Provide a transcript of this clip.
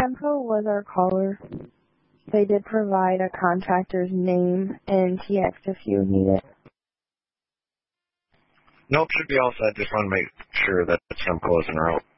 Semco was our caller. They did provide a contractor's name and TX if you need it. Nope, should be all set. Just want to make sure that Semco is en route.